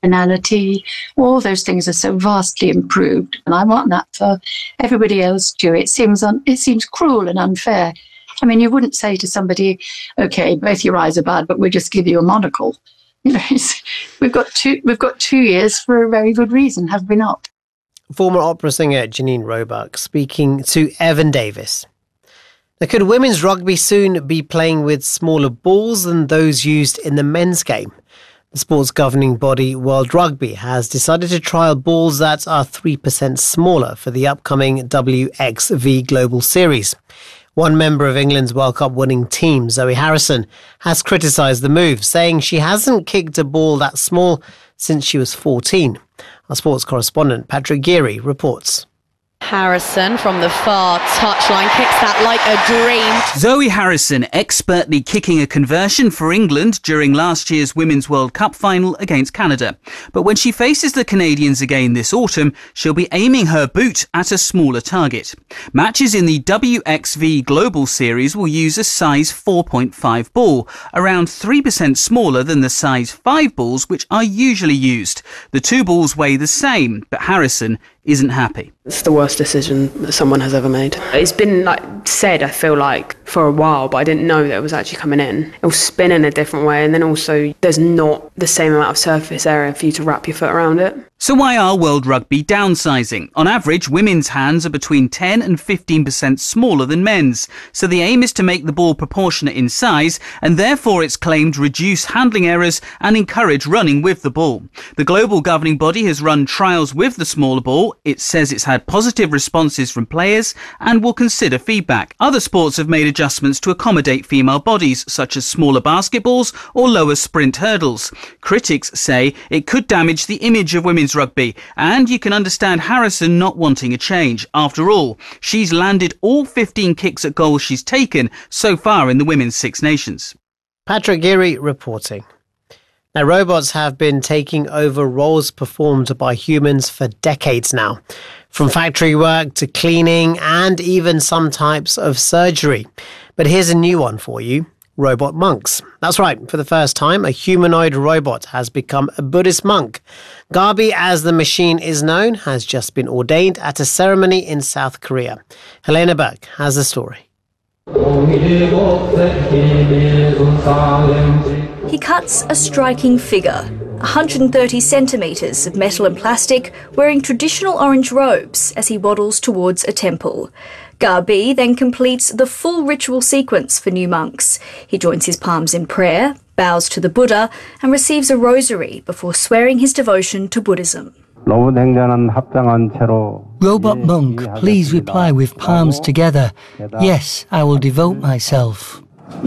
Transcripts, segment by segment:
functionality, all those things are so vastly improved. And I want that for everybody else too. It seems cruel and unfair. I mean, you wouldn't say to somebody, okay, both your eyes are bad, but we'll just give you a monocle. You know, we've got 2 years for a very good reason, have we not? Former opera singer Janine Roebuck speaking to Evan Davis. Now, could women's rugby soon be playing with smaller balls than those used in the men's game? The sport's governing body, World Rugby, has decided to trial balls that are 3% smaller for the upcoming WXV Global Series. One member of England's World Cup winning team, Zoe Harrison, has criticised the move, saying she hasn't kicked a ball that small since she was 14. Our sports correspondent Patrick Geary reports. Harrison from the far touchline kicks that like a dream. Zoe Harrison expertly kicking a conversion for England during last year's Women's World Cup final against Canada. But when she faces the Canadians again this autumn, she'll be aiming her boot at a smaller target. Matches in the WXV Global Series will use a size 4.5 ball, around 3% smaller than the size 5 balls which are usually used. The two balls weigh the same, but Harrison isn't happy. It's the worst decision that someone has ever made. It's been said, I feel like, for a while, but I didn't know that it was actually coming in. It'll spin in a different way, and then also there's not the same amount of surface area for you to wrap your foot around it. So why are World Rugby downsizing? On average, women's hands are between 10 and 15% smaller than men's. So the aim is to make the ball proportionate in size, and therefore it's claimed reduce handling errors and encourage running with the ball. The global governing body has run trials with the smaller ball. It says it's had positive responses from players and will consider feedback. Other sports have made adjustments to accommodate female bodies, such as smaller basketballs or lower sprint hurdles. Critics say it could damage the image of women's rugby, and you can understand Harrison not wanting a change. After all, she's landed all 15 kicks at goal she's taken so far in the Women's Six Nations. Patrick Geary reporting. Now, robots have been taking over roles performed by humans for decades now, from factory work to cleaning and even some types of surgery. But here's a new one for you. Robot monks. That's right. For the first time, a humanoid robot has become a Buddhist monk. Gabi, as the machine is known, has just been ordained at a ceremony in South Korea. Helena Burke has the story. He cuts a striking figure, 130 centimetres of metal and plastic, wearing traditional orange robes as he waddles towards a temple. Gabi then completes the full ritual sequence for new monks. He joins his palms in prayer, bows to the Buddha, and receives a rosary before swearing his devotion to Buddhism. Robot monk, please reply with palms together. Yes, I will devote myself.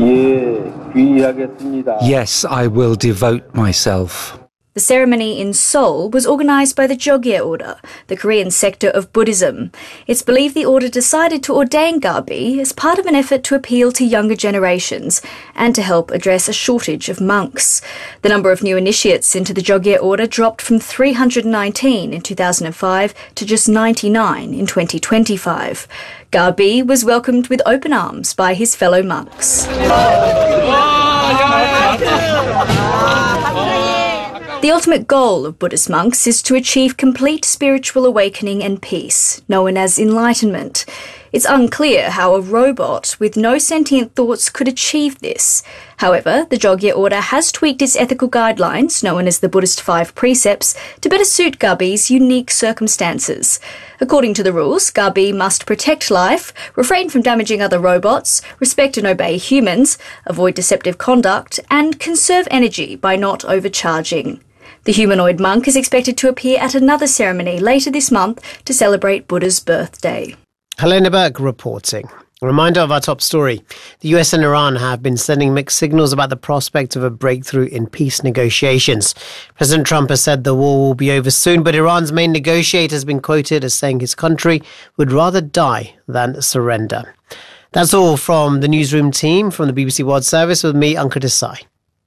Yes, I will devote myself. The ceremony in Seoul was organised by the Jogye Order, the Korean sector of Buddhism. It's believed the order decided to ordain Gabi as part of an effort to appeal to younger generations and to help address a shortage of monks. The number of new initiates into the Jogye Order dropped from 319 in 2005 to just 99 in 2025. Gabi was welcomed with open arms by his fellow monks. The ultimate goal of Buddhist monks is to achieve complete spiritual awakening and peace, known as enlightenment. It's unclear how a robot with no sentient thoughts could achieve this. However, the Jogye Order has tweaked its ethical guidelines, known as the Buddhist 5 Precepts, to better suit Gabi's unique circumstances. According to the rules, Gabi must protect life, refrain from damaging other robots, respect and obey humans, avoid deceptive conduct, and conserve energy by not overcharging. The humanoid monk is expected to appear at another ceremony later this month to celebrate Buddha's birthday. Helena Burke reporting. A reminder of our top story. The US and Iran have been sending mixed signals about the prospect of a breakthrough in peace negotiations. President Trump has said the war will be over soon, but Iran's main negotiator has been quoted as saying his country would rather die than surrender. That's all from the newsroom team from the BBC World Service with me, Ankit Desai.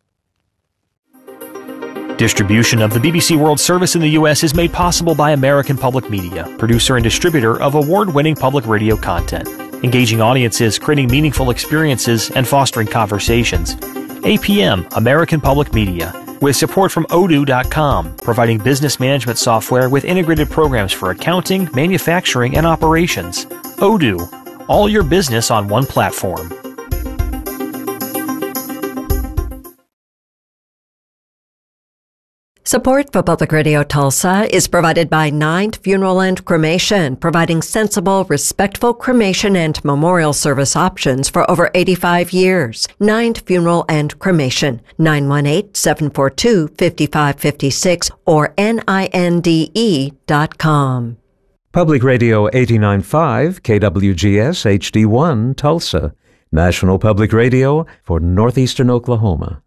Distribution of the BBC World Service in the U.S. is made possible by American Public Media, producer and distributor of award-winning public radio content, engaging audiences, creating meaningful experiences, and fostering conversations. APM, American Public Media, with support from Odoo.com, providing business management software with integrated programs for accounting, manufacturing, and operations. Odoo, all your business on one platform. Support for Public Radio Tulsa is provided by Ninth Funeral and Cremation, providing sensible, respectful cremation and memorial service options for over 85 years. Ninth Funeral and Cremation, 918-742-5556 or NINDE.com. Public Radio 89.5 KWGS HD1 Tulsa, National Public Radio for Northeastern Oklahoma.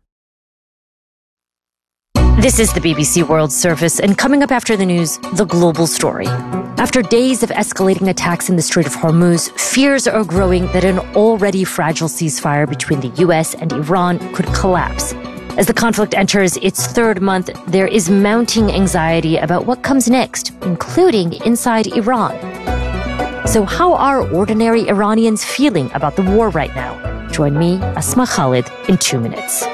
This is the BBC World Service, and coming up after the news, the global story. After days of escalating attacks in the Strait of Hormuz, fears are growing that an already fragile ceasefire between the U.S. and Iran could collapse. As the conflict enters its third month, there is mounting anxiety about what comes next, including inside Iran. So how are ordinary Iranians feeling about the war right now? Join me, Asma Khalid, in 2 minutes.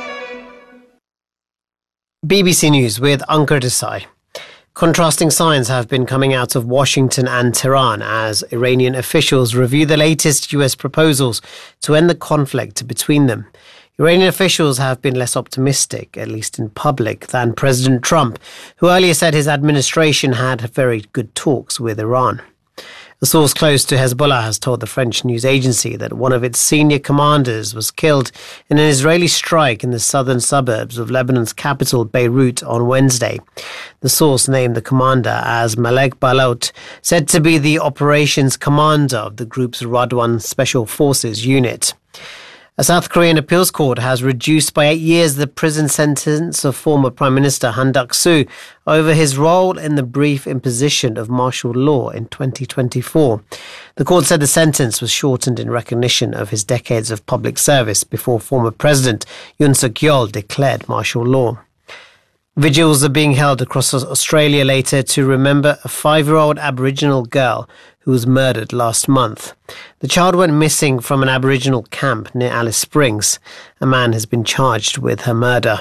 BBC News with Ankur Desai. Contrasting signs have been coming out of Washington and Tehran as Iranian officials review the latest US proposals to end the conflict between them. Iranian officials have been less optimistic, at least in public, than President Trump, who earlier said his administration had very good talks with Iran. A source close to Hezbollah has told the French news agency that one of its senior commanders was killed in an Israeli strike in the southern suburbs of Lebanon's capital, Beirut, on Wednesday. The source named the commander as Malek Balot, said to be the operations commander of the group's Radwan Special Forces unit. A South Korean appeals court has reduced by 8 years the prison sentence of former Prime Minister Han Duck-soo over his role in the brief imposition of martial law in 2024. The court said the sentence was shortened in recognition of his decades of public service before former President Yoon Suk-yeol declared martial law. Vigils are being held across Australia later to remember a 5-year-old Aboriginal girl who was murdered last month. The child went missing from an Aboriginal camp near Alice Springs. A man has been charged with her murder.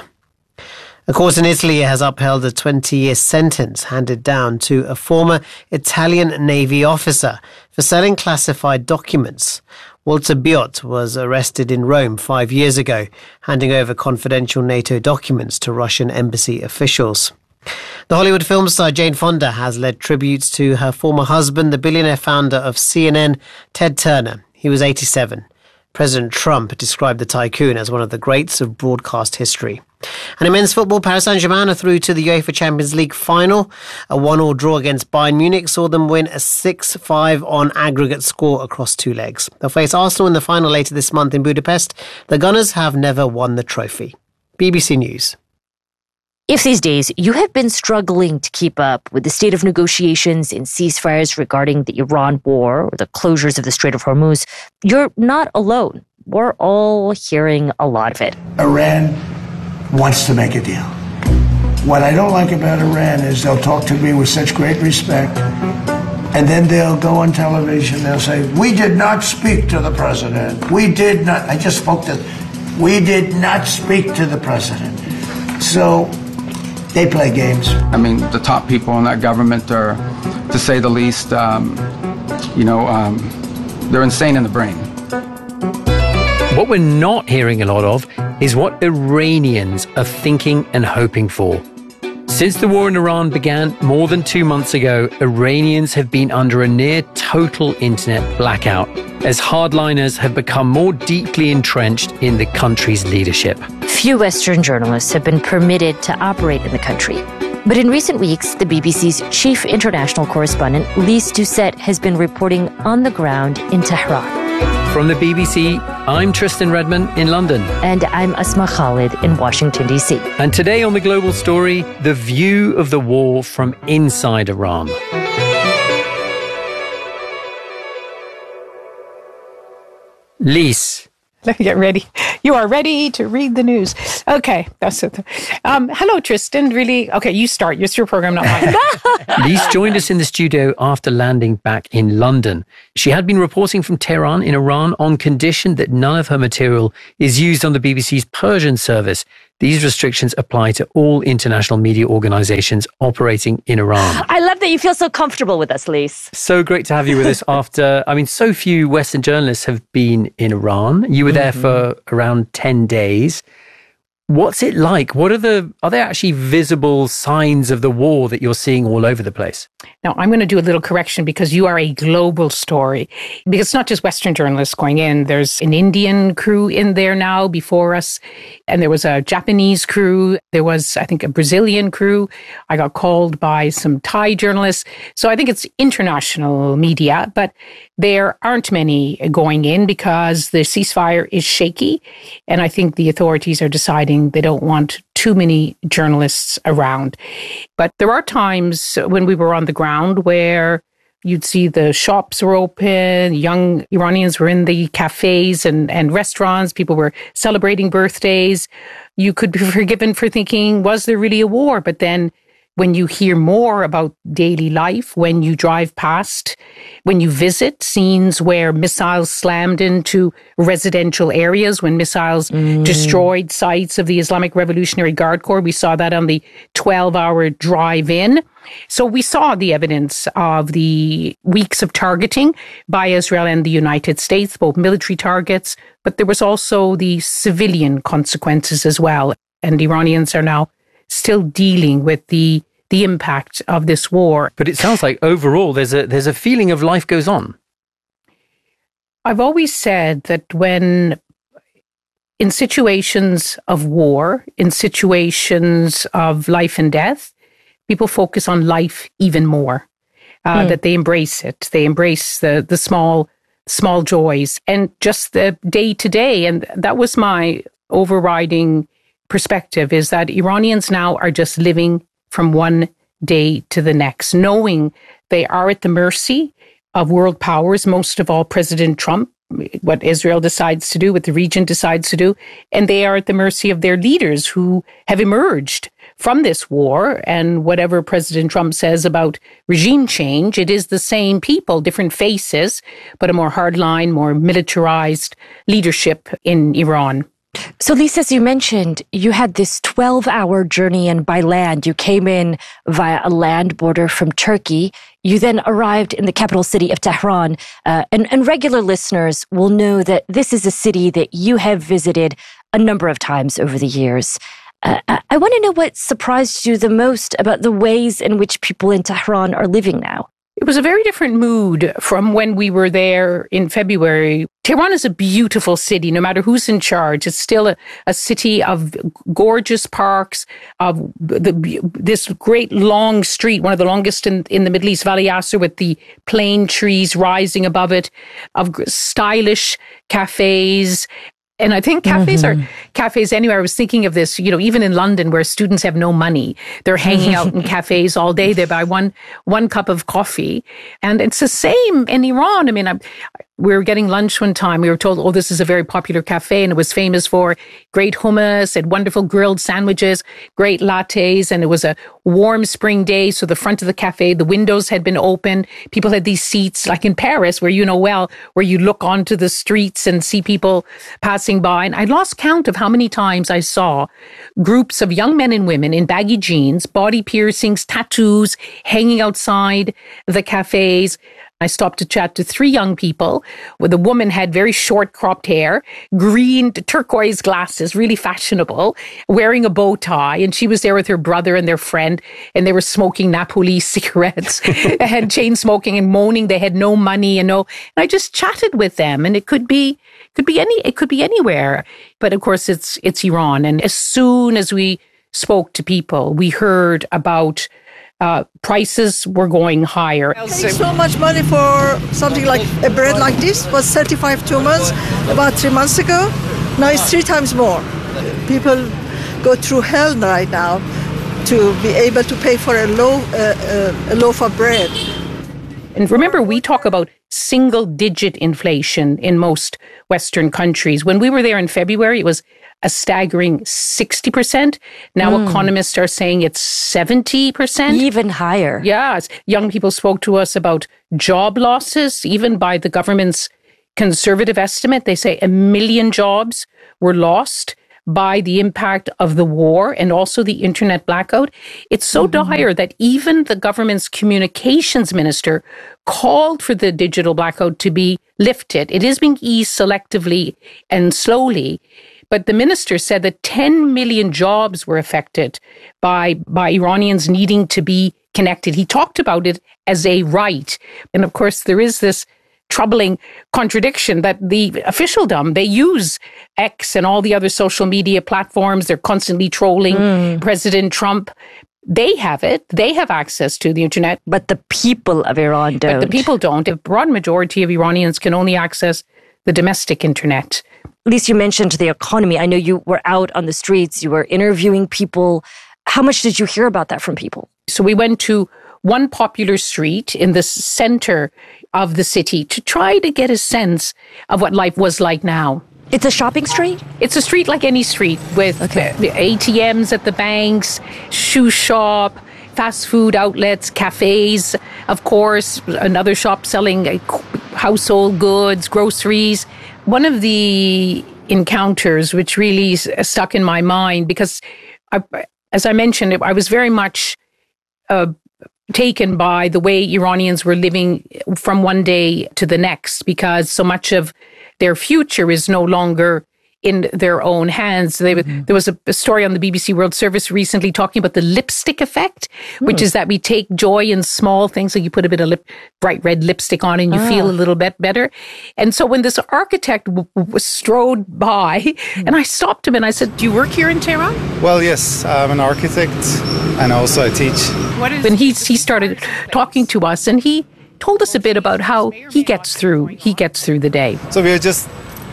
A court in Italy has upheld a 20-year sentence handed down to a former Italian Navy officer for selling classified documents. Walter Biot was arrested in Rome 5 years ago, handing over confidential NATO documents to Russian embassy officials. The Hollywood film star Jane Fonda has led tributes to her former husband, the billionaire founder of CNN, Ted Turner. He was 87. President Trump described the tycoon as one of the greats of broadcast history. And in men's football, Paris Saint-Germain are through to the UEFA Champions League final. A 1-1 draw against Bayern Munich saw them win a 6-5 on aggregate score across 2 legs. They'll face Arsenal in the final later this month in Budapest. The Gunners have never won the trophy. BBC News. If these days you have been struggling to keep up with the state of negotiations and ceasefires regarding the Iran war or the closures of the Strait of Hormuz, you're not alone. We're all hearing a lot of it. Iran wants to make a deal. What I don't like about Iran is they'll talk to me with such great respect, and then they'll go on television, they'll say, we did not speak to the president. We did not. I just spoke to, we did not speak to the president. So they play games. I mean, the top people in that government are, to say the least, they're insane in the brain. What we're not hearing a lot of is what Iranians are thinking and hoping for. Since the war in Iran began more than 2 months ago, Iranians have been under a near total internet blackout as hardliners have become more deeply entrenched in the country's leadership. Few Western journalists have been permitted to operate in the country. But in recent weeks, the BBC's chief international correspondent, Lise Doucet, has been reporting on the ground in Tehran. From the BBC, I'm Tristan Redman in London. And I'm Asma Khalid in Washington, D.C. And today on The Global Story, the view of the war from inside Iran. Lise. Let me get ready. You are ready to read the news. Okay, that's it. Hello, Tristan. Really? Okay, you start. It's your program, not mine. Lise joined us in the studio after landing back in London. She had been reporting from Tehran in Iran on condition that none of her material is used on the BBC's Persian service These restrictions apply to all international media organizations operating in Iran. I love that you feel so comfortable with us, Lise. So great to have you with us after, so few Western journalists have been in Iran. You were there for around 10 days. What's it like? Are there actually visible signs of the war that you're seeing all over the place? Now, I'm going to do a little correction because you are a global story. Because it's not just Western journalists going in. There's an Indian crew in there now before us. And there was a Japanese crew. There was, I think, a Brazilian crew. I got called by some Thai journalists. So I think it's international media. But there aren't many going in because the ceasefire is shaky. And I think the authorities are deciding they don't want too many journalists around. But there are times when we were on the ground where you'd see the shops were open, young Iranians were in the cafes and restaurants, people were celebrating birthdays. You could be forgiven for thinking, was there really a war? But then when you hear more about daily life, when you drive past, when you visit scenes where missiles slammed into residential areas, when missiles destroyed sites of the Islamic Revolutionary Guard Corps, we saw that on the 12-hour drive in. So we saw the evidence of the weeks of targeting by Israel and the United States, both military targets, but there was also the civilian consequences as well. And Iranians are now still dealing with the impact of this war. But it sounds like overall there's a feeling of life goes on. I've always said that when in situations of war, in situations of life and death, people focus on life even more, that they embrace it. They embrace the small joys and just the day to day. And that was my overriding perspective, is that Iranians now are just living from one day to the next, knowing they are at the mercy of world powers, most of all President Trump, what Israel decides to do, what the region decides to do, and they are at the mercy of their leaders who have emerged from this war. And whatever President Trump says about regime change, it is the same people, different faces, but a more hardline, more militarized leadership in Iran. So, Lisa, as you mentioned, you had this 12-hour journey in by land. You came in via a land border from Turkey. You then arrived in the capital city of Tehran. And regular listeners will know that this is a city that you have visited a number of times over the years. I want to know what surprised you the most about the ways in which people in Tehran are living now. It was a very different mood from when we were there in February. Tehran is a beautiful city, no matter who's in charge. It's still a city of gorgeous parks, of this great long street, one of the longest in the Middle East, Valley Yasser, with the plane trees rising above it, of stylish cafes. And I think cafes are cafes anywhere. I was thinking of this, even in London where students have no money, they're hanging out in cafes all day. They buy one cup of coffee. And it's the same in Iran. I mean, we were getting lunch one time. We were told, this is a very popular cafe, and it was famous for great hummus, had wonderful grilled sandwiches, great lattes, and it was a warm spring day. So the front of the cafe, the windows had been open. People had these seats, like in Paris, where where you look onto the streets and see people passing by. And I lost count of how many times I saw groups of young men and women in baggy jeans, body piercings, tattoos, hanging outside the cafes. I stopped to chat to 3 young people. The woman had very short cropped hair, green turquoise glasses, really fashionable, wearing a bow tie. And she was there with her brother and their friend, and they were smoking Napoli cigarettes and chain smoking and moaning they had no money and I just chatted with them, and it could be anywhere. But of course it's Iran. And as soon as we spoke to people, we heard about prices were going higher. Paying so much money for something like a bread like this was 35 tumans about 3 months ago. Now it's 3 times more. People go through hell right now to be able to pay for a loaf of bread. And remember, we talk about single-digit inflation in most Western countries. When we were there in February, it was a staggering 60%. Now economists are saying it's 70%. Even higher. Yes. Young people spoke to us about job losses, even by the government's conservative estimate. They say 1 million jobs were lost by the impact of the war and also the internet blackout. It's so dire that even the government's communications minister called for the digital blackout to be lifted. It is being eased selectively and slowly. But the minister said that 10 million jobs were affected by Iranians needing to be connected. He talked about it as a right. And of course, there is this troubling contradiction that the officialdom, they use X and all the other social media platforms. They're constantly trolling President Trump. They have it. They have access to the internet. But the people of Iran don't. But the people don't. A broad majority of Iranians can only access the domestic internet. At least you mentioned the economy. I know you were out on the streets. You were interviewing people. How much did you hear about that from people? So we went to one popular street in the center of the city to try to get a sense of what life was like now. It's a shopping street? It's a street like any street with ATMs at the banks, shoe shop, fast food outlets, cafes, of course, another shop selling household goods, groceries. One of the encounters which really stuck in my mind, because as I mentioned, I was very much taken by the way Iranians were living from one day to the next, because so much of their future is no longer in their own hands. There was a story on the BBC World Service recently talking about the lipstick effect, which is that we take joy in small things. So you put a bit of bright red lipstick on and you feel a little bit better. And so when this architect strode by, and I stopped him and I said, "Do you work here in Tehran?" Well, yes, I'm an architect and also I teach. And he started talking to us and he told us a bit about how he gets through the day. So we are just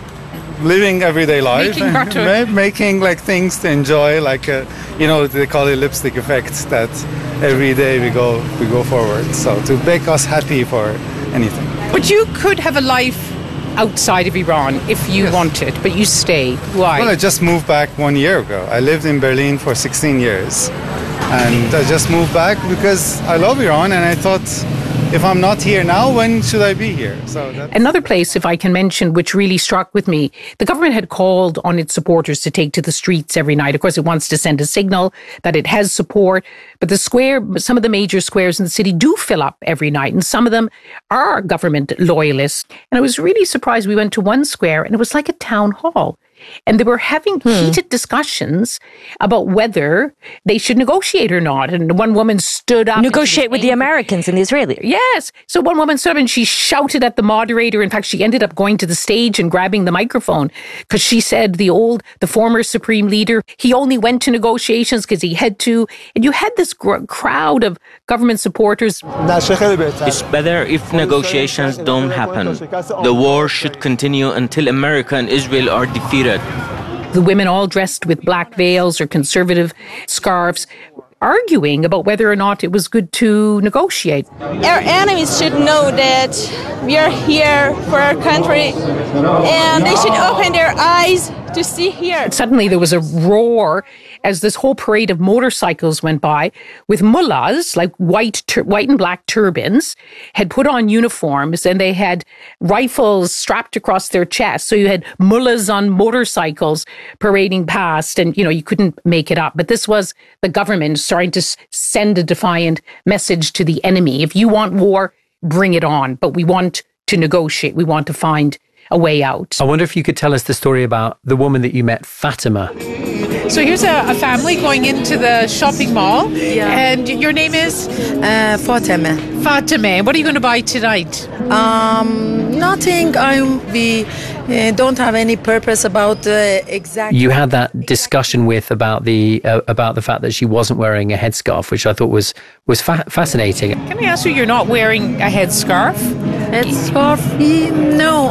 living everyday life and making like things to enjoy, like they call it lipstick effect, that every day we go forward, so to make us happy for anything. But you could have a life outside of Iran if you wanted, but you stay. Why? Well, I just moved back 1 year ago. I lived in Berlin for 16 years and I just moved back because I love Iran and I thought, if I'm not here now, when should I be here? Another place, if I can mention, which really struck with me, the government had called on its supporters to take to the streets every night. Of course, it wants to send a signal that it has support. But some of the major squares in the city do fill up every night. And some of them are government loyalists. And I was really surprised. We went to one square and it was like a town hall. And they were having heated discussions about whether they should negotiate or not. And one woman stood up. Negotiate with the Americans and the Israelis. Yes. So one woman stood up and she shouted at the moderator. In fact, she ended up going to the stage and grabbing the microphone because she said the former supreme leader, he only went to negotiations because he had to. And you had this crowd of government supporters. It's better if negotiations don't happen. The war should continue until America and Israel are defeated. The women all dressed with black veils or conservative scarves, arguing about whether or not it was good to negotiate. Our enemies should know that we are here for our country and they should open their eyes to see here. Suddenly there was a roar as this whole parade of motorcycles went by with mullahs, like white and black turbans, had put on uniforms and they had rifles strapped across their chests. So you had mullahs on motorcycles parading past and, you couldn't make it up. But this was the government starting to send a defiant message to the enemy. If you want war, bring it on. But we want to negotiate. We want to find a way out. I wonder if you could tell us the story about the woman that you met, Fatima. So here's a family going into the shopping mall. Yeah. And your name is? Fatima. Fatima. What are you going to buy tonight? Nothing. We don't have any purpose about exact. You had that discussion about the fact that she wasn't wearing a headscarf, which I thought was fascinating. Can I ask you, you're not wearing a headscarf? Headscarf? No,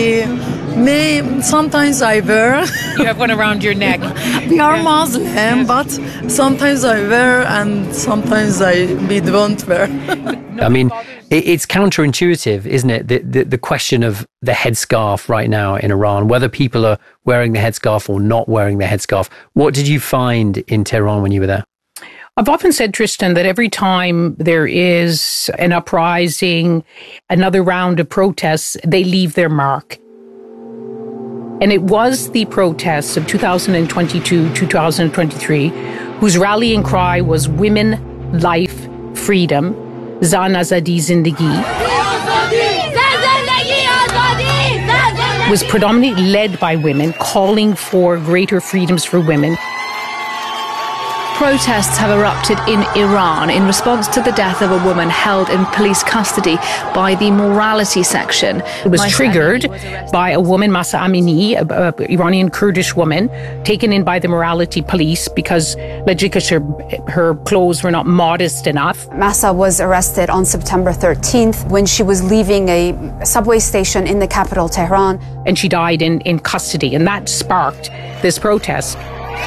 sometimes I wear. You have one around your neck. We are Muslim, but sometimes I wear and sometimes we don't wear. I mean, it's counterintuitive, isn't it? The question of the headscarf right now in Iran, whether people are wearing the headscarf or not wearing the headscarf. What did you find in Tehran when you were there? I've often said, Tristan, that every time there is an uprising, another round of protests, they leave their mark. And it was the protests of 2022-2023 whose rallying cry was women, life, freedom, Zan Azadi Zindagi, was predominantly led by women, calling for greater freedoms for women. Protests have erupted in Iran in response to the death of a woman held in police custody by the morality section. It was triggered by a woman, Mahsa Amini, an Iranian Kurdish woman, taken in by the morality police because her clothes were not modest enough. Mahsa was arrested on September 13th when she was leaving a subway station in the capital, Tehran. And she died in custody, and that sparked this protest.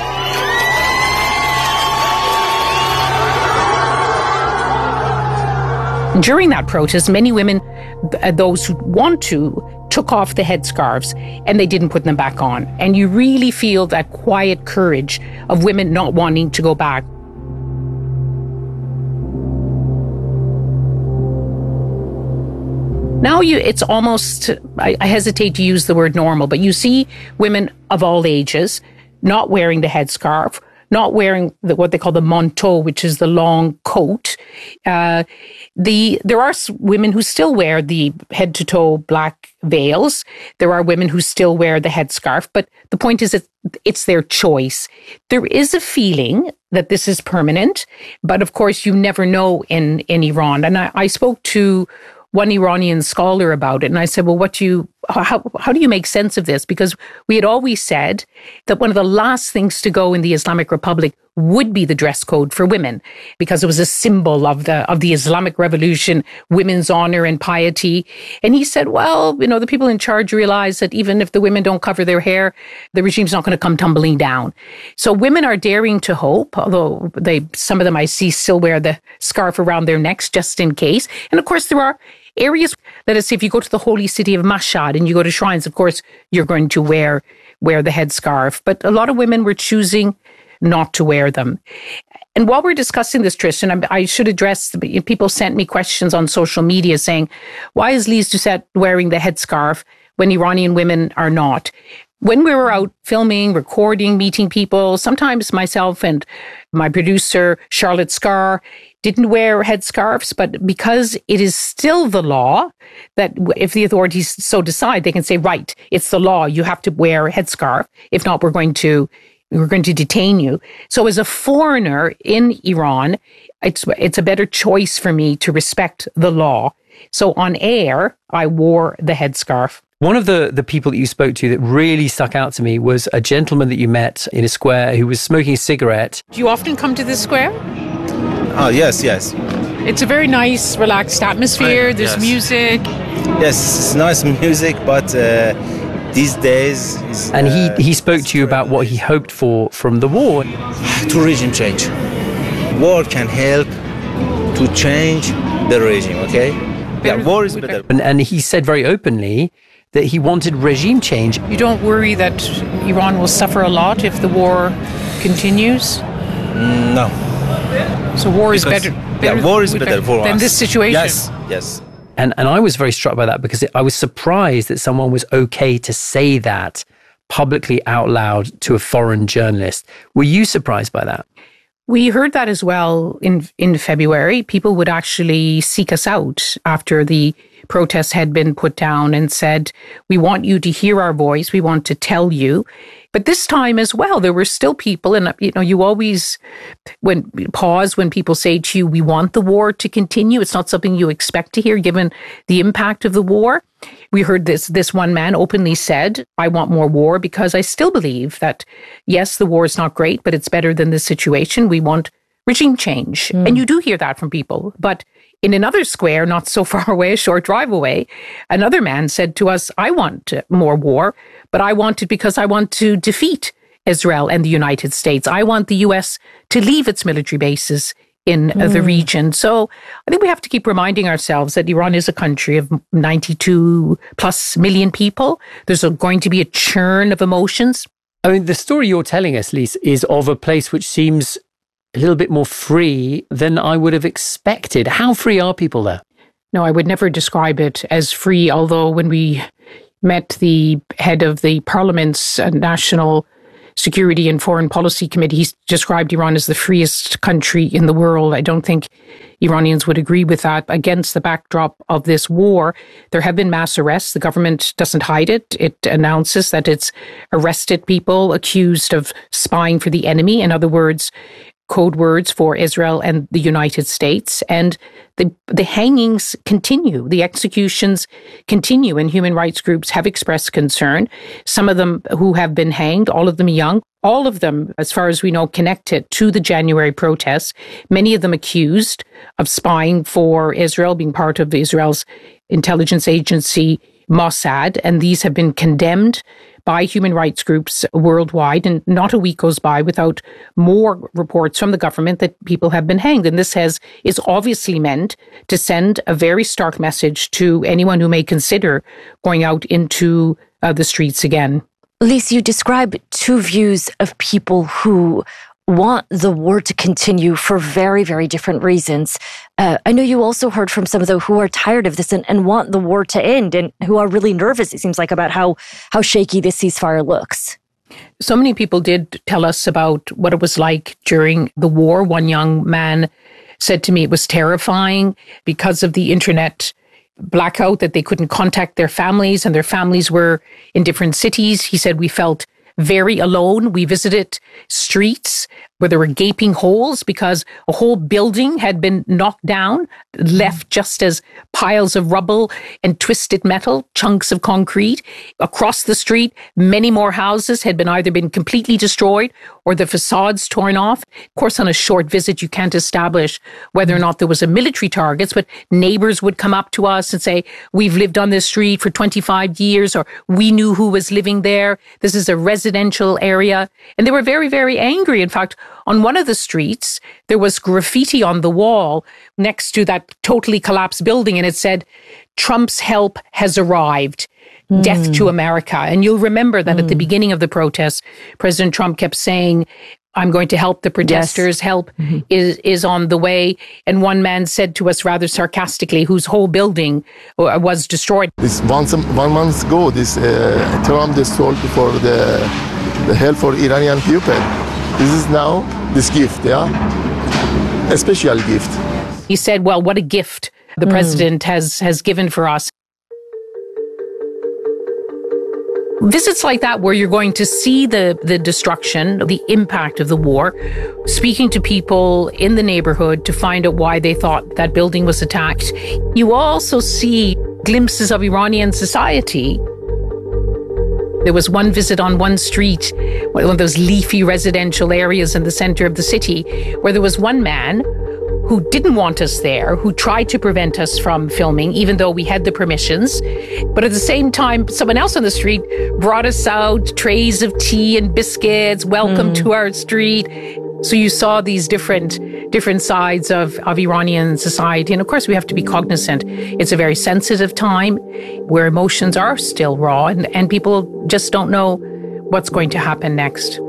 During that protest, many women, those who want to, took off the headscarves and they didn't put them back on. And you really feel that quiet courage of women not wanting to go back. Now it's almost, I hesitate to use the word normal, but you see women of all ages not wearing the headscarf, not wearing what they call the manteau, which is the long coat. There are women who still wear the head-to-toe black veils. There are women who still wear the headscarf. But the point is that it's their choice. There is a feeling that this is permanent, but of course you never know in Iran. And I spoke to one Iranian scholar about it. And I said, well, how do you make sense of this? Because we had always said that one of the last things to go in the Islamic Republic would be the dress code for women, because it was a symbol of the Islamic Revolution, women's honor and piety. And he said, well, the people in charge realize that even if the women don't cover their hair, the regime's not going to come tumbling down. So women are daring to hope, although some of them I see still wear the scarf around their necks just in case. And of course, there are areas, let us say, if you go to the holy city of Mashhad and you go to shrines, of course, you're going to wear the headscarf. But a lot of women were choosing not to wear them. And while we're discussing this, Tristan, I should address, people sent me questions on social media saying, why is Lise Doucette wearing the headscarf when Iranian women are not? When we were out filming, recording, meeting people, sometimes myself and my producer, Charlotte Scar, didn't wear headscarves, but because it is still the law, that if the authorities so decide, they can say, right, it's the law, you have to wear a headscarf. If not, we're going to detain you. So as a foreigner in Iran, it's a better choice for me to respect the law. So on air, I wore the headscarf. One of the people that you spoke to that really stuck out to me was a gentleman that you met in a square who was smoking a cigarette. Do you often come to this square? Oh, yes. It's a very nice, relaxed atmosphere. There's music. Yes, it's nice music, but these days... And he spoke to you about what he hoped for from the war. To regime change. War can help to change the regime, okay? Yeah, war is better. And he said very openly that he wanted regime change. You don't worry that Iran will suffer a lot if the war continues? No. So war is better. War is better for us than this situation. Yes. And I was very struck by that because I was surprised that someone was okay to say that publicly out loud to a foreign journalist. Were you surprised by that? We heard that as well in February. People would actually seek us out after the protests had been put down and said, we want you to hear our voice. We want to tell you. But this time as well, there were still people, and you always pause when people say to you, we want the war to continue. It's not something you expect to hear given the impact of the war. We heard this one man openly said, I want more war because I still believe that, yes, the war is not great, but it's better than this situation. We want regime change. And you do hear that from people. But in another square, not so far away, a short drive away, another man said to us, I want more war, but I want it because I want to defeat Israel and the United States. I want the US to leave its military bases in the region. So I think we have to keep reminding ourselves that Iran is a country of 92 plus million people. There's going to be a churn of emotions. I mean, the story you're telling us, Lise, is of a place which seems a little bit more free than I would have expected. How free are people there? No, I would never describe it as free, although when we met the head of the Parliament's National Security and Foreign Policy Committee. He described Iran as the freest country in the world. I don't think Iranians would agree with that. Against the backdrop of this war, there have been mass arrests. The government doesn't hide it. It announces that it's arrested people accused of spying for the enemy. In other words, code words for Israel and the United States. And the hangings continue. The executions continue, and human rights groups have expressed concern. Some of them who have been hanged, all of them young, all of them, as far as we know, connected to the January protests, many of them accused of spying for Israel, being part of Israel's intelligence agency, Mossad, and these have been condemned by human rights groups worldwide, and not a week goes by without more reports from the government that people have been hanged. And this is obviously meant to send a very stark message to anyone who may consider going out into the streets again. Lise, you describe two views of people who want the war to continue for very, very different reasons. I know you also heard from some of those who are tired of this and want the war to end and who are really nervous, it seems like, about how shaky this ceasefire looks. So many people did tell us about what it was like during the war. One young man said to me it was terrifying because of the internet blackout, that they couldn't contact their families and their families were in different cities. He said, we felt very alone. We visited streets where there were gaping holes because a whole building had been knocked down, left just as piles of rubble and twisted metal, chunks of concrete. Across the street, many more houses had either been completely destroyed or the facades torn off. Of course, on a short visit, you can't establish whether or not there was a military target, but neighbors would come up to us and say, we've lived on this street for 25 years, or we knew who was living there. This is a residential area. And they were very, very angry. In fact, on one of the streets, there was graffiti on the wall next to that totally collapsed building, and it said, Trump's help has arrived. Death to America. And you'll remember that at the beginning of the protests, President Trump kept saying, I'm going to help the protesters. Yes. Help is on the way. And one man said to us rather sarcastically, whose whole building was destroyed. This 1 month ago, this Trump just told for the help for Iranian people. This is now this gift, a special gift. He said, well, what a gift the president has given for us. Visits like that, where you're going to see the destruction, the impact of the war, speaking to people in the neighborhood to find out why they thought that building was attacked. You also see glimpses of Iranian society. There was one visit on one street, one of those leafy residential areas in the center of the city, where there was one man who didn't want us there, who tried to prevent us from filming, even though we had the permissions. But at the same time, someone else on the street brought us out trays of tea and biscuits, welcome to our street. So you saw these different sides of Iranian society. And of course, we have to be cognizant. It's a very sensitive time where emotions are still raw and people just don't know what's going to happen next.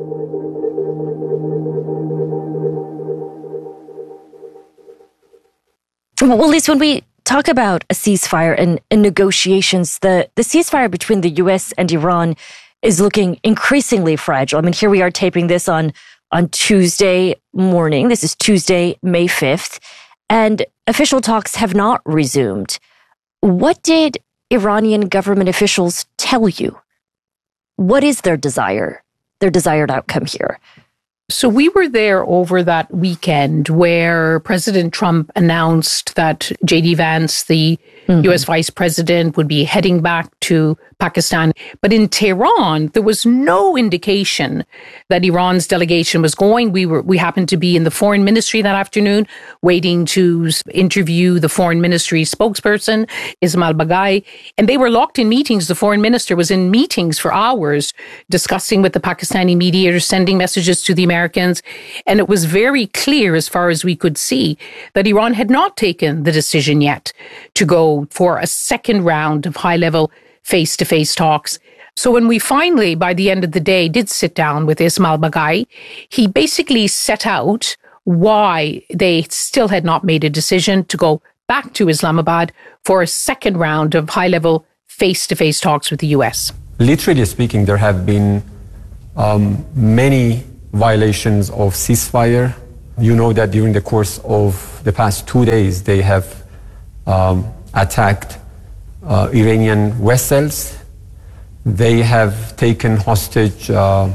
Well, Lise, when we talk about a ceasefire and negotiations, the ceasefire between the U.S. and Iran is looking increasingly fragile. I mean, here we are taping this on Tuesday morning. This is Tuesday, May 5th, and official talks have not resumed. What did Iranian government officials tell you? What is their desired outcome here? So we were there over that weekend where President Trump announced that J.D. Vance, the U.S. vice president, would be heading back to Pakistan. But in Tehran, there was no indication that Iran's delegation was going. We happened to be in the foreign ministry that afternoon, waiting to interview the foreign ministry spokesperson, Ismail Baghai. And they were locked in meetings. The foreign minister was in meetings for hours, discussing with the Pakistani mediators, sending messages to the Americans. And it was very clear, as far as we could see, that Iran had not taken the decision yet to go for a second round of high-level face-to-face talks. So when we finally, by the end of the day, did sit down with Ismail Baghai, he basically set out why they still had not made a decision to go back to Islamabad for a second round of high-level face-to-face talks with the US? Literally speaking, there have been many violations of ceasefire. You know that during the course of the past 2 days, they have attacked Iranian vessels. They have taken hostage our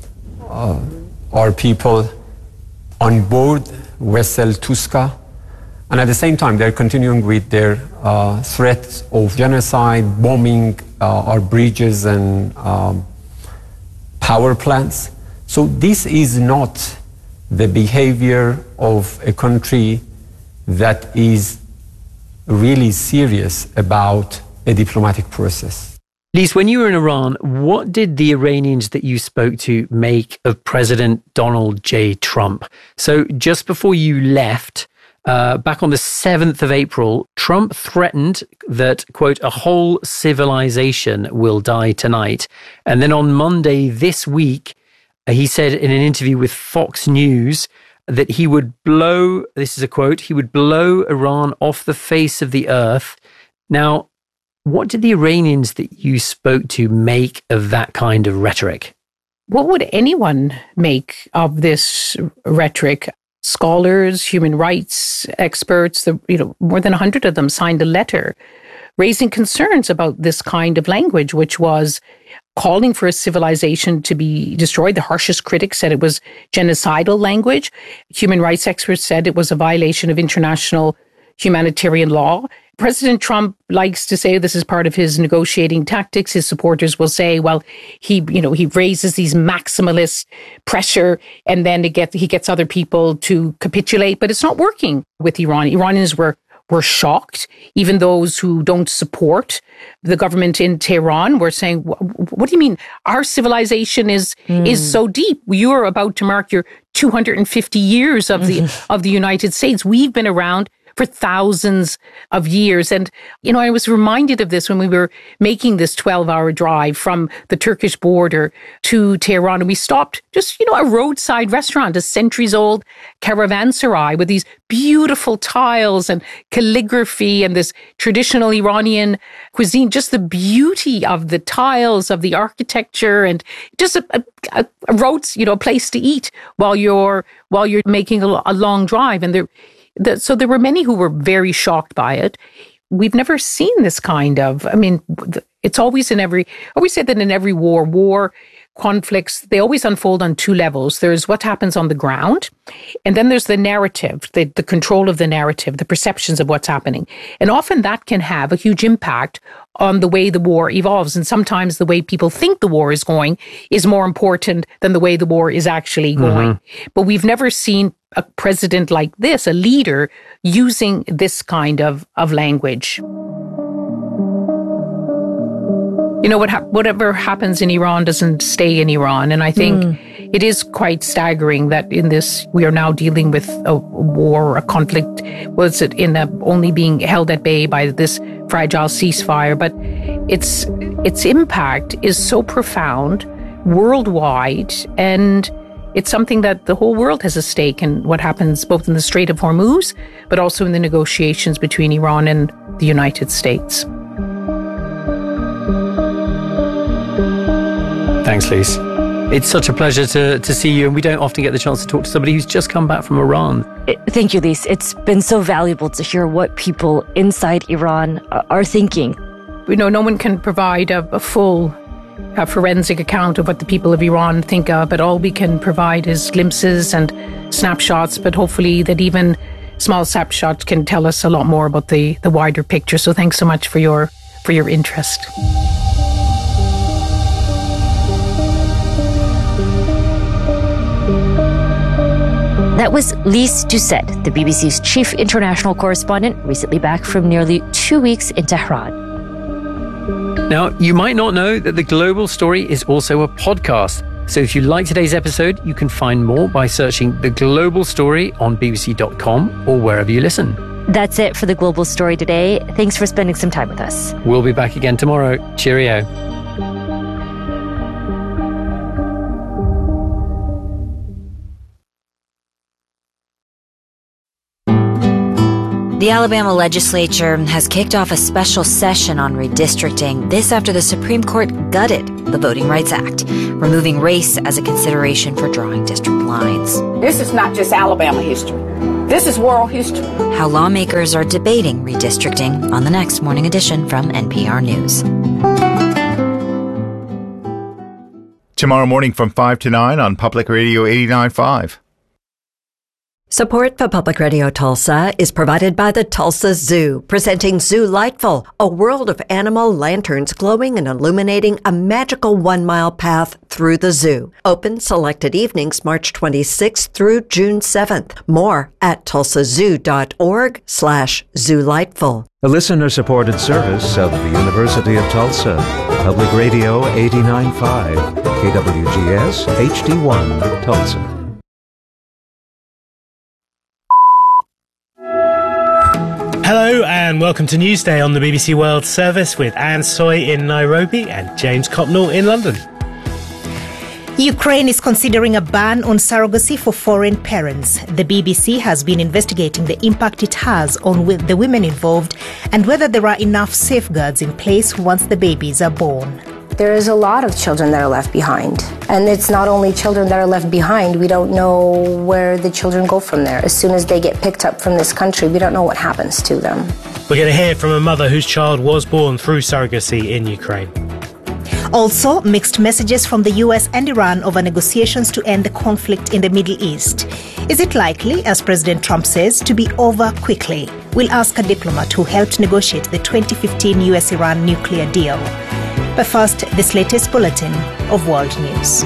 people on board vessel Tuska. And at the same time, they're continuing with their threats of genocide, bombing our bridges and power plants. So this is not the behavior of a country that is really serious about a diplomatic process. Lise, when you were in Iran, what did the Iranians that you spoke to make of President Donald J. Trump? So just before you left, back on the 7th of April, Trump threatened that, quote, a whole civilization will die tonight. And then on Monday this week, he said in an interview with Fox News that he would blow, this is a quote, he would blow Iran off the face of the earth. Now, what did the Iranians that you spoke to make of that kind of rhetoric? What would anyone make of this rhetoric? Scholars, human rights experts, more than 100 of them signed a letter raising concerns about this kind of language, which was calling for a civilization to be destroyed. The harshest critics said it was genocidal language. Human rights experts said it was a violation of international humanitarian law. President Trump likes to say this is part of his negotiating tactics. His supporters will say, well, he raises these maximalist pressure and then he gets other people to capitulate, but it's not working with Iran. Iranians were shocked. Even those who don't support the government in Tehran were saying, what do you mean? Our civilization is so deep. You're about to mark your 250 years of the United States. We've been around for thousands of years. And, I was reminded of this when we were making this 12-hour drive from the Turkish border to Tehran. And we stopped just, a roadside restaurant, a centuries-old caravanserai with these beautiful tiles and calligraphy and this traditional Iranian cuisine. Just the beauty of the tiles, of the architecture, and just a road, a place to eat while you're making a long drive. And so there were many who were very shocked by it. We've never seen this kind of, it's always I always say that in every war conflicts, they always unfold on two levels. There's what happens on the ground, and then there's the narrative, the control of the narrative, the perceptions of what's happening. And often that can have a huge impact on the way the war evolves. And sometimes the way people think the war is going is more important than the way the war is actually going. But we've never seen a president like this, a leader, using this kind of language. Whatever happens in Iran doesn't stay in Iran. And I think it is quite staggering that in this, we are now dealing with a war, a conflict, only being held at bay by this fragile ceasefire. But its impact is so profound worldwide, and it's something that the whole world has a stake in what happens both in the Strait of Hormuz, but also in the negotiations between Iran and the United States. Thanks, Lise. It's such a pleasure to see you, and we don't often get the chance to talk to somebody who's just come back from Iran. Thank you, Lise. It's been so valuable to hear what people inside Iran are thinking. No one can provide a full forensic account of what the people of Iran think of, but all we can provide is glimpses and snapshots, but hopefully that even small snapshots can tell us a lot more about the wider picture. So thanks so much for your interest. That was Lise Doucet, the BBC's chief international correspondent, recently back from nearly 2 weeks in Tehran. Now, you might not know that The Global Story is also a podcast. So if you like today's episode, you can find more by searching The Global Story on bbc.com or wherever you listen. That's it for The Global Story today. Thanks for spending some time with us. We'll be back again tomorrow. Cheerio. The Alabama legislature has kicked off a special session on redistricting. This after the Supreme Court gutted the Voting Rights Act, removing race as a consideration for drawing district lines. This is not just Alabama history. This is world history. How lawmakers are debating redistricting on the next Morning Edition from NPR News. Tomorrow morning from 5 to 9 on Public Radio 89.5. Support for Public Radio Tulsa is provided by the Tulsa Zoo, presenting Zoo Lightful, a world of animal lanterns glowing and illuminating a magical 1-mile path through the zoo. Open selected evenings March 26th through June 7th. More at tulsazoo.org/zoolightful. A listener-supported service of the University of Tulsa. Public Radio 89.5, KWGS HD1, Tulsa. Hello and welcome to Newsday on the BBC World Service with Anne Soy in Nairobi and James Copnall in London. Ukraine is considering a ban on surrogacy for foreign parents. The BBC has been investigating the impact it has on the women involved and whether there are enough safeguards in place once the babies are born. There is a lot of children that are left behind. And it's not only children that are left behind. We don't know where the children go from there. As soon as they get picked up from this country, we don't know what happens to them. We're going to hear from a mother whose child was born through surrogacy in Ukraine. Also, mixed messages from the US and Iran over negotiations to end the conflict in the Middle East. Is it likely, as President Trump says, to be over quickly? We'll ask a diplomat who helped negotiate the 2015 US-Iran nuclear deal. But first, this latest bulletin of world news.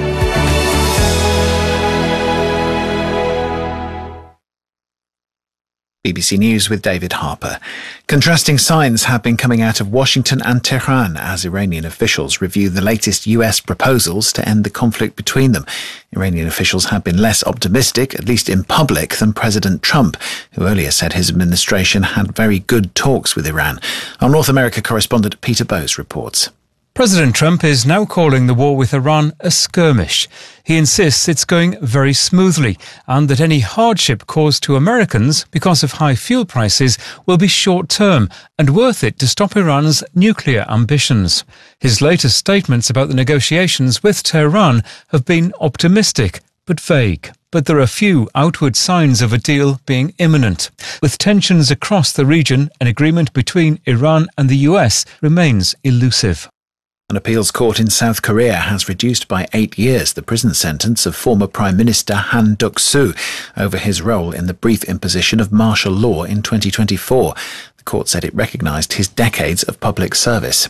BBC News with David Harper. Contrasting signs have been coming out of Washington and Tehran as Iranian officials review the latest US proposals to end the conflict between them. Iranian officials have been less optimistic, at least in public, than President Trump, who earlier said his administration had very good talks with Iran. Our North America correspondent Peter Bowes reports. President Trump is now calling the war with Iran a skirmish. He insists it's going very smoothly and that any hardship caused to Americans because of high fuel prices will be short-term and worth it to stop Iran's nuclear ambitions. His latest statements about the negotiations with Tehran have been optimistic but vague. But there are few outward signs of a deal being imminent. With tensions across the region, an agreement between Iran and the US remains elusive. An appeals court in South Korea has reduced by 8 years the prison sentence of former Prime Minister Han Duck-soo over his role in the brief imposition of martial law in 2024. The court said it recognised his decades of public service.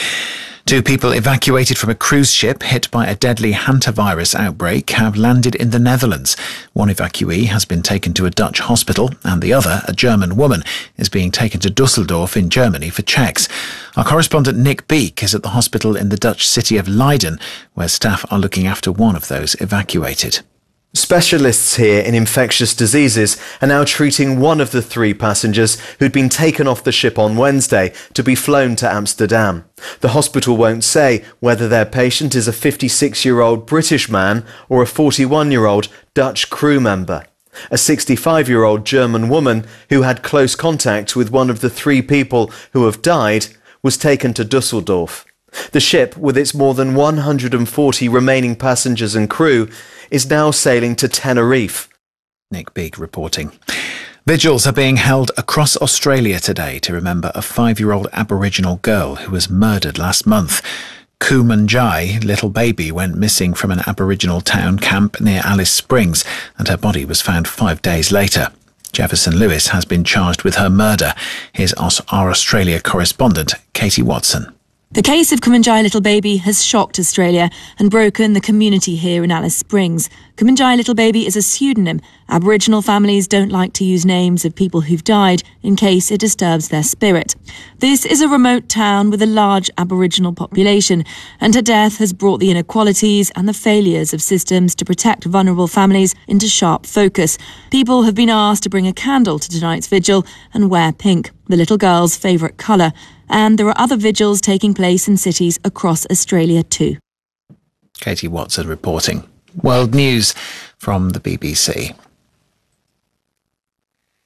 2 people evacuated from a cruise ship hit by a deadly hantavirus outbreak have landed in the Netherlands. One evacuee has been taken to a Dutch hospital and the other, a German woman, is being taken to Dusseldorf in Germany for checks. Our correspondent Nick Beek is at the hospital in the Dutch city of Leiden, where staff are looking after one of those evacuated. Specialists here in infectious diseases are now treating one of the 3 passengers who'd been taken off the ship on Wednesday to be flown to Amsterdam. The hospital won't say whether their patient is a 56-year-old British man or a 41-year-old Dutch crew member. A 65-year-old German woman who had close contact with one of the 3 people who have died was taken to Dusseldorf. The ship, with its more than 140 remaining passengers and crew, is now sailing to Tenerife. Nick Beek reporting. Vigils are being held across Australia today to remember a 5-year-old Aboriginal girl who was murdered last month. Kumanjai, little baby, went missing from an Aboriginal town camp near Alice Springs, and her body was found 5 days later. Jefferson Lewis has been charged with her murder. Here's our Australia correspondent, Katie Watson. The case of Kumanjai Little Baby has shocked Australia and broken the community here in Alice Springs. Kumanjai Little Baby is a pseudonym. Aboriginal families don't like to use names of people who've died in case it disturbs their spirit. This is a remote town with a large Aboriginal population, and her death has brought the inequalities and the failures of systems to protect vulnerable families into sharp focus. People have been asked to bring a candle to tonight's vigil and wear pink, the little girl's favourite colour. And there are other vigils taking place in cities across Australia too. Katie Watson reporting. World News from the BBC.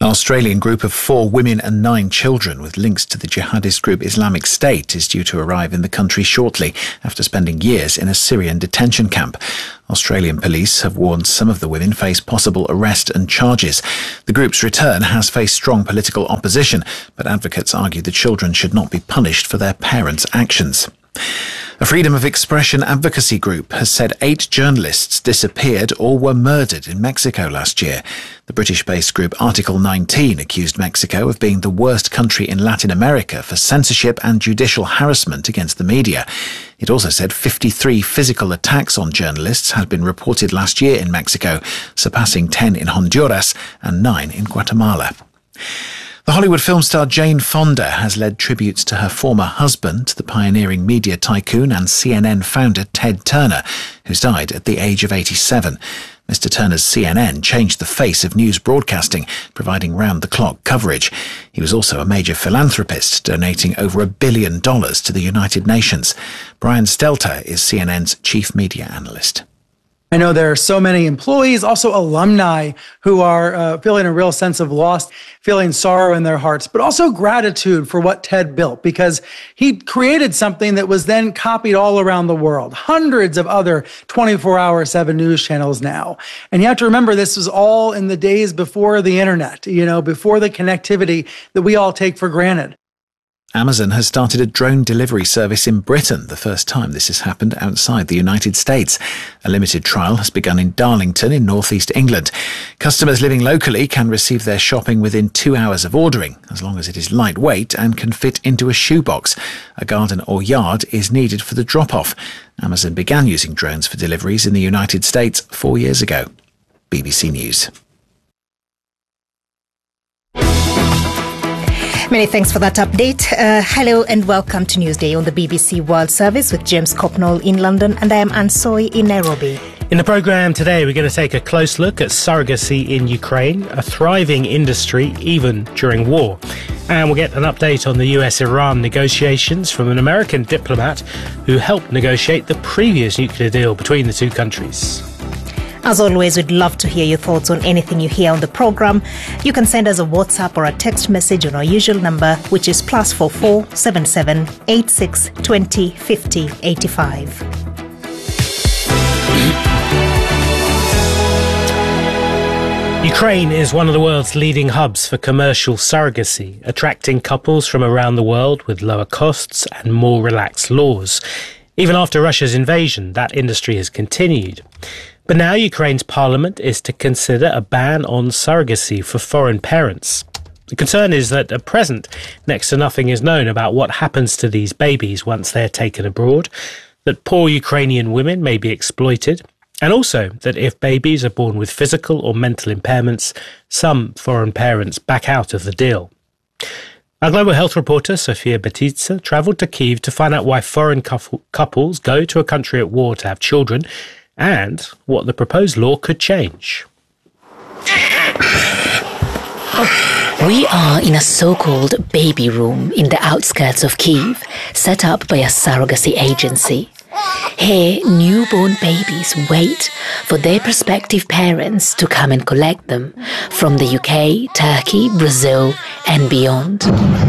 An Australian group of 4 women and 9 children with links to the jihadist group Islamic State is due to arrive in the country shortly after spending years in a Syrian detention camp. Australian police have warned some of the women face possible arrest and charges. The group's return has faced strong political opposition, but advocates argue the children should not be punished for their parents' actions. A freedom of expression advocacy group has said 8 journalists disappeared or were murdered in Mexico last year. The British-based group Article 19 accused Mexico of being the worst country in Latin America for censorship and judicial harassment against the media. It also said 53 physical attacks on journalists had been reported last year in Mexico, surpassing 10 in Honduras and 9 in Guatemala. The Hollywood film star Jane Fonda has led tributes to her former husband, the pioneering media tycoon and CNN founder Ted Turner, who's died at the age of 87. Mr. Turner's CNN changed the face of news broadcasting, providing round-the-clock coverage. He was also a major philanthropist, donating over $1 billion to the United Nations. Brian Stelter is CNN's chief media analyst. I know there are so many employees, also alumni, who are feeling a real sense of loss, feeling sorrow in their hearts, but also gratitude for what Ted built, because he created something that was then copied all around the world. Hundreds of other 24/7 news channels now. And you have to remember, this was all in the days before the internet, before the connectivity that we all take for granted. Amazon has started a drone delivery service in Britain, the first time this has happened outside the United States. A limited trial has begun in Darlington in northeast England. Customers living locally can receive their shopping within 2 hours of ordering, as long as it is lightweight and can fit into a shoebox. A garden or yard is needed for the drop-off. Amazon began using drones for deliveries in the United States 4 years ago. BBC News. Many thanks for that update. Hello and welcome to Newsday on the BBC World Service with James Copnall in London, and I am Anne Soy in Nairobi. In the programme today, we're going to take a close look at surrogacy in Ukraine, a thriving industry even during war. And we'll get an update on the US-Iran negotiations from an American diplomat who helped negotiate the previous nuclear deal between the two countries. As always, we'd love to hear your thoughts on anything you hear on the programme. You can send us a WhatsApp or a text message on our usual number, which is +44 77 86 20 50 85. Ukraine is one of the world's leading hubs for commercial surrogacy, attracting couples from around the world with lower costs and more relaxed laws. Even after Russia's invasion, that industry has continued. But now Ukraine's parliament is to consider a ban on surrogacy for foreign parents. The concern is that at present, next to nothing is known about what happens to these babies once they're taken abroad, that poor Ukrainian women may be exploited, and also that if babies are born with physical or mental impairments, some foreign parents back out of the deal. Our global health reporter, Sofia Betitsa, travelled to Kyiv to find out why foreign couples go to a country at war to have children, and what the proposed law could change. We are in a so-called baby room in the outskirts of Kyiv, set up by a surrogacy agency. Here, newborn babies wait for their prospective parents to come and collect them from the UK, Turkey, Brazil and beyond.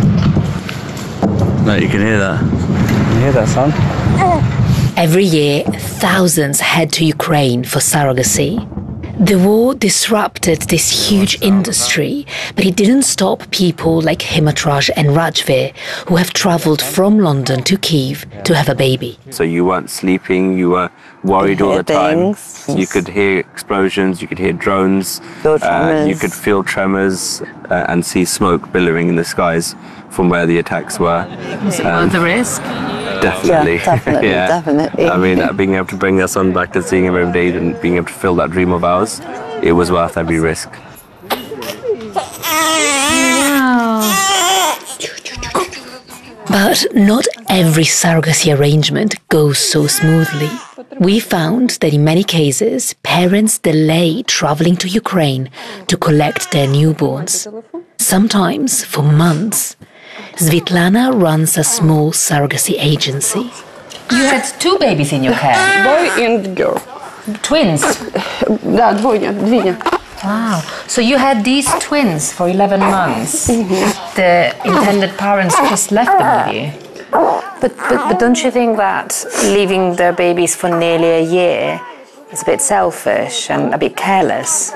No, you can hear that. You hear that, son? Every year, thousands head to Ukraine for surrogacy. The war disrupted this huge industry, but it didn't stop people like Himatraj and Rajveer, who have travelled from London to Kyiv to have a baby. So you weren't sleeping, you were worried all the time. You could hear explosions, you could hear drones, you could feel tremors and see smoke billowing in the skies from where the attacks were. Was it worth the risk? Definitely. Yeah, definitely, yeah. definitely. I mean, being able to bring our son back to seeing him every day and being able to fill that dream of ours, it was worth every risk. But not every surrogacy arrangement goes so smoothly. We found that in many cases, parents delay travelling to Ukraine to collect their newborns, sometimes for months. Svitlana runs a small surrogacy agency. You had 2 babies in your care? Boy and girl. Twins? Да, двойня. Wow. So you had these twins for 11 months. The intended parents just left them with you. But don't you think that leaving their babies for nearly a year is a bit selfish and a bit careless?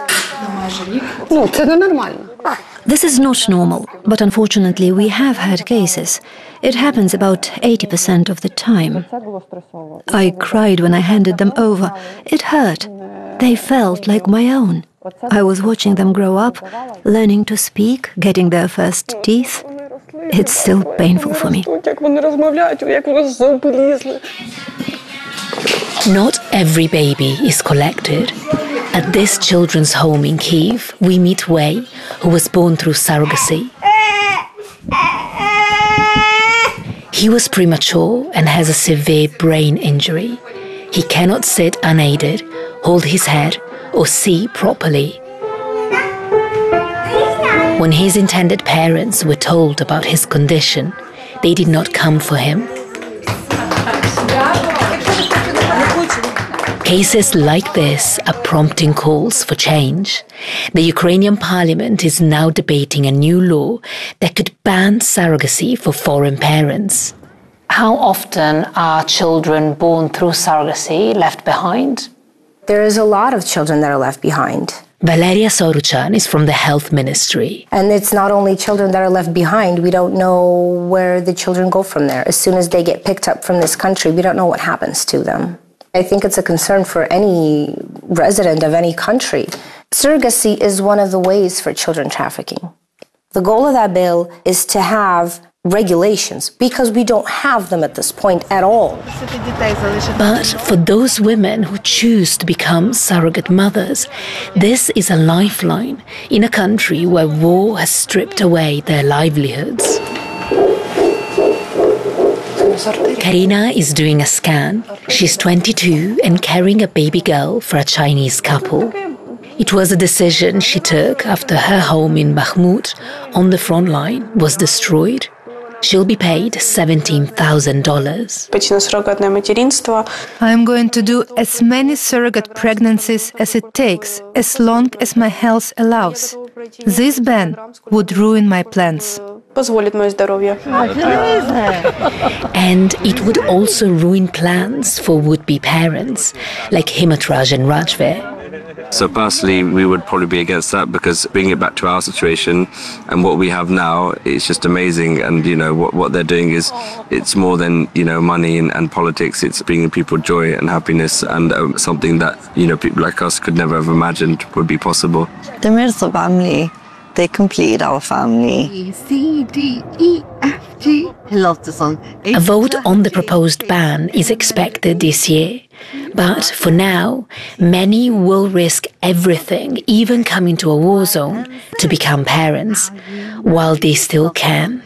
This is not normal, but unfortunately we have had cases. It happens about 80% of the time. I cried when I handed them over. It hurt. They felt like my own. I was watching them grow up, learning to speak, getting their first teeth. It's still painful for me. Not every baby is collected. At this children's home in Kyiv, we meet Wei, who was born through surrogacy. He was premature and has a severe brain injury. He cannot sit unaided, hold his head, or see properly. When his intended parents were told about his condition, they did not come for him. Cases like this are prompting calls for change. The Ukrainian parliament is now debating a new law that could ban surrogacy for foreign parents. How often are children born through surrogacy left behind? There is a lot of children that are left behind. Valeria Soruchan is from the Health Ministry. And it's not only children that are left behind. We don't know where the children go from there. As soon as they get picked up from this country, we don't know what happens to them. I think it's a concern for any resident of any country. Surrogacy is one of the ways for children trafficking. The goal of that bill is to have regulations because we don't have them at this point at all. But for those women who choose to become surrogate mothers, this is a lifeline in a country where war has stripped away their livelihoods. Karina is doing a scan. She's 22 and carrying a baby girl for a Chinese couple. It was a decision she took after her home in Bakhmut on the front line was destroyed. She'll be paid $17,000. I'm going to do as many surrogate pregnancies as it takes, as long as my health allows. This ban would ruin my plans. And it would also ruin plans for would-be parents, like Himatraj and Rajveer. So personally, we would probably be against that because bringing it back to our situation and what we have now, it's just amazing. And, you know, what they're doing is, it's more than, you know, money and politics. It's bringing people joy and happiness and something that, you know, people like us could never have imagined would be possible. The Mirza family, they complete our family. A vote on the proposed ban is expected this year. But for now, many will risk everything, even coming to a war zone, to become parents, while they still can.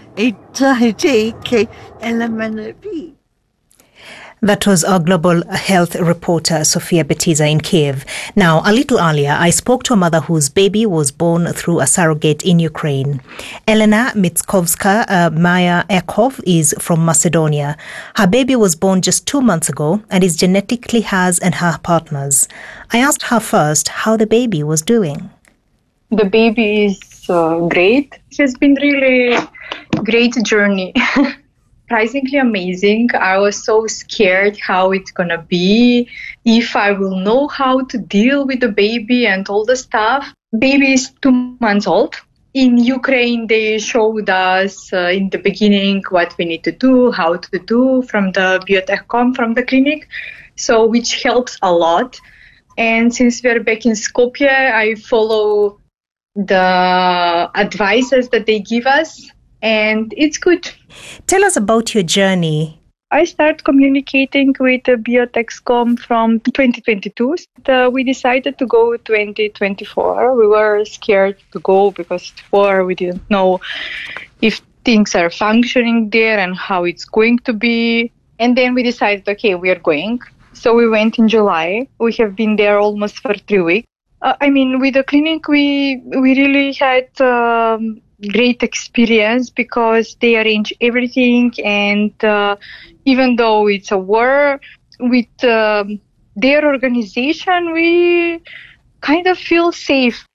That was our global health reporter, Sofia Betiza in Kyiv. Now, a little earlier, I spoke to a mother whose baby was born through a surrogate in Ukraine. Elena Mitskovska Maya Ekov is from Macedonia. Her baby was born just 2 months ago and is genetically hers and her partner's. I asked her first how the baby was doing. The baby is great. It has been really great journey. Surprisingly amazing. I was so scared how it's gonna be, if I will know how to deal with the baby and all the stuff. Baby is 2 months old. In Ukraine, they showed us in the beginning what we need to do, how to do from the Biotechcom, from the clinic, so which helps a lot. And since we're back in Skopje, I follow the advices that they give us, and it's good. Tell us about your journey. I started communicating with Biotechcom from 2022. We decided to go 2024. We were scared to go because before we didn't know if things are functioning there and how it's going to be. And then we decided, okay, we are going. So we went in July. We have been there almost for 3 weeks. With the clinic, we really had great experience because they arrange everything, and even though it's a war, with their organization, we kind of feel safe.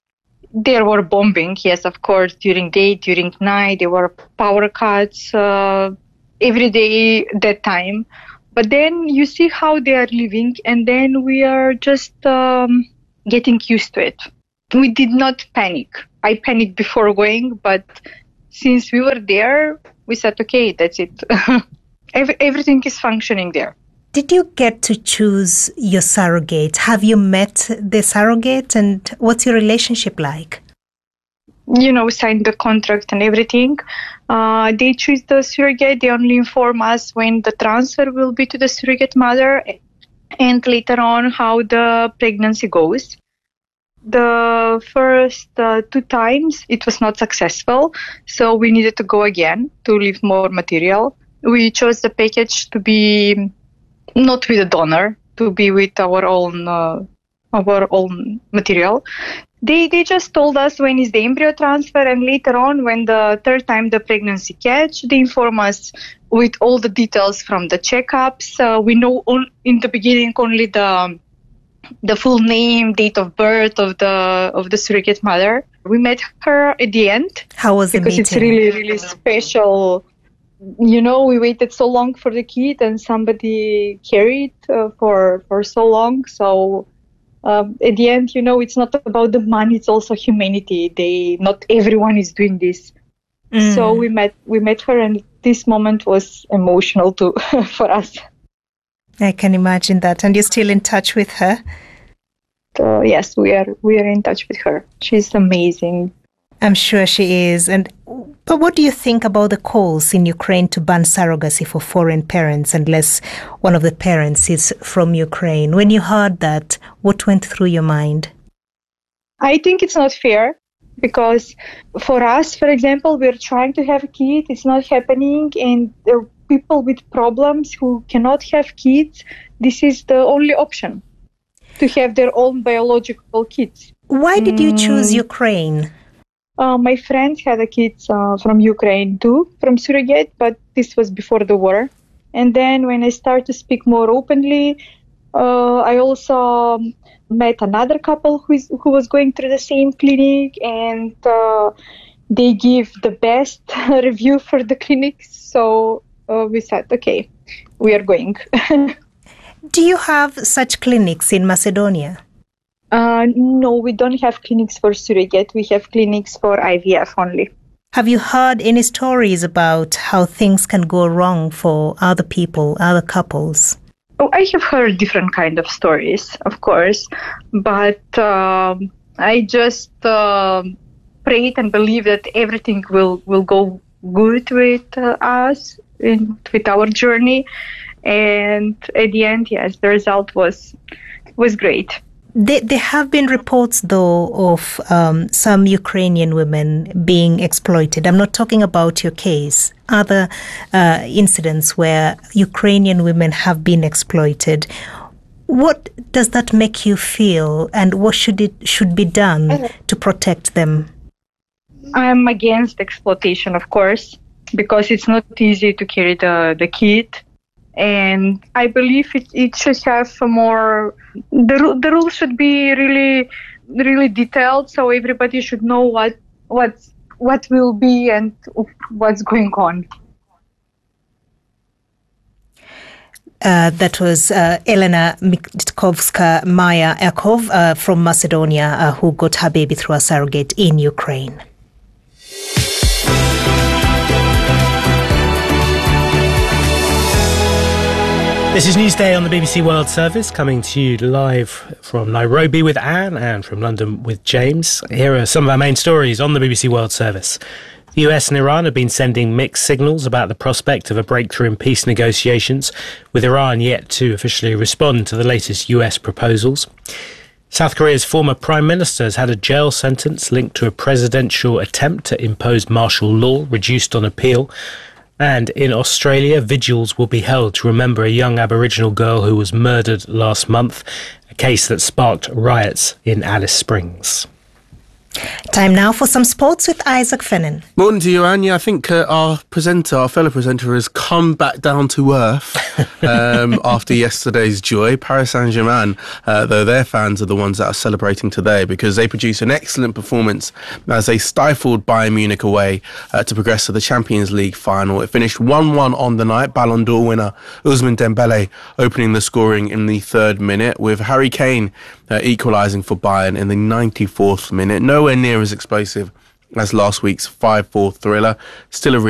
There were bombing, yes, of course, during day, during night. There were power cuts every day that time. But then you see how they are living, and then we are just getting used to it. We did not panic. I panicked before going, but since we were there, we said, okay, that's it. Everything is functioning there. Did you get to choose your surrogate? Have you met the surrogate, and what's your relationship like? Signed the contract and everything. They choose the surrogate. They only inform us when the transfer will be to the surrogate mother and later on how the pregnancy goes. The first 2 times it was not successful, so we needed to go again to leave more material. We chose the package to be not with a donor, to be with our own material. They just told us when is the embryo transfer, and later on, when the 3rd time the pregnancy catch, they inform us with all the details from the checkups. We know in the beginning only the full name, date of birth of the surrogate mother. We met her at the end. How was the meeting? Because it's really, really special. We waited so long for the kid, and somebody carried for so long. So at the end, it's not about the money; it's also humanity. Not everyone is doing this. So we met her, and this moment was emotional too for us. I can imagine that. And you're still in touch with her? Yes, we are in touch with her. She's amazing. I'm sure she is. But what do you think about the calls in Ukraine to ban surrogacy for foreign parents unless one of the parents is from Ukraine? When you heard that, what went through your mind? I think it's not fair because for us, for example, we're trying to have a kid. It's not happening. And people with problems who cannot have kids, this is the only option, to have their own biological kids. Why did you choose Ukraine? My friend had a kid from Ukraine too, from surrogate, but this was before the war. And then when I started to speak more openly, I also met another couple who was going through the same clinic, and they give the best review for the clinic. So we said, okay, we are going. Do you have such clinics in Macedonia? No, we don't have clinics for surrogate. We have clinics for IVF only. Have you heard any stories about how things can go wrong for other people, other couples? Oh, I have heard different kind of stories, of course, but I just prayed and believe that everything will go good with us with our journey. And at the end, yes, the result was great. There have been reports, though, of some Ukrainian women being exploited. I'm not talking about your case. Other incidents where Ukrainian women have been exploited. What does that make you feel, and what should be done to protect them? I'm against exploitation, of course, because it's not easy to carry the kid. And I believe it should have more. The rules should be really, really detailed, so everybody should know what will be and what's going on. That was Elena Mitkovska-Maya-Ekov from Macedonia, who got her baby through a surrogate in Ukraine. This is Newsday on the BBC World Service, coming to you live from Nairobi with Anne and from London with James. Here are some of our main stories on the BBC World Service. The US and Iran have been sending mixed signals about the prospect of a breakthrough in peace negotiations, with Iran yet to officially respond to the latest US proposals. South Korea's former Prime Minister has had a jail sentence linked to a presidential attempt to impose martial law, reduced on appeal. And in Australia, vigils will be held to remember a young Aboriginal girl who was murdered last month, a case that sparked riots in Alice Springs. Time now for some sports with Isaac Fennin. Morning to you, Anne. Yeah, I think our fellow presenter, has come back down to earth after yesterday's joy. Paris Saint-Germain, though their fans are the ones that are celebrating today because they produced an excellent performance as they stifled Bayern Munich away to progress to the Champions League final. It finished 1-1 on the night. Ballon d'Or winner Ousmane Dembele opening the scoring in the 3rd minute, with Harry Kane equalising for Bayern in the 94th minute. Nowhere near as explosive as last week's 5-4 thriller. Still a